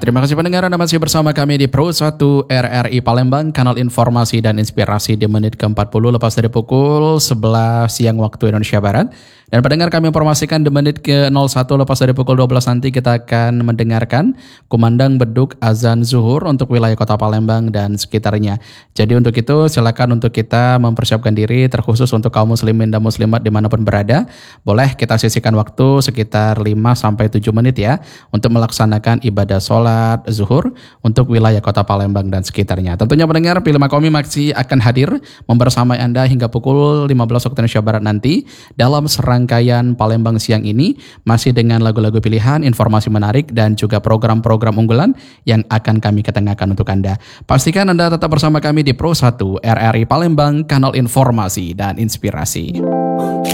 Terima kasih pendengar, Anda masih bersama kami di Pro 1 RRI Palembang, kanal informasi dan inspirasi di menit ke-40 lepas dari pukul 11 siang waktu Indonesia Barat. Dan pendengar, kami informasikan di menit ke-01 lepas dari pukul 12 nanti kita akan mendengarkan kumandang beduk azan zuhur untuk wilayah kota Palembang dan sekitarnya. Jadi untuk itu silakan untuk kita mempersiapkan diri, terkhusus untuk kaum muslimin dan muslimat dimanapun berada. Boleh kita sisihkan waktu sekitar 5-7 menit ya untuk melaksanakan ibadah sholat zuhur untuk wilayah kota Palembang dan sekitarnya. Tentunya pendengar, Film Makomi masih akan hadir membersamai Anda hingga pukul 15 waktu Indonesia Barat nanti dalam serangkaian Palembang siang ini, masih dengan lagu-lagu pilihan, informasi menarik dan juga program-program unggulan yang akan kami ketengahkan untuk Anda. Pastikan Anda tetap bersama kami di Pro 1 RRI Palembang, kanal informasi dan inspirasi.